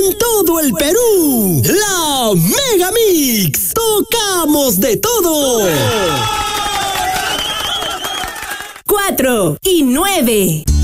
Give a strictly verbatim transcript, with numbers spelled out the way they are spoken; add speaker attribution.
Speaker 1: en todo el Perú. La Mega Mix. Tocamos de todo.
Speaker 2: Cuatro y nueve.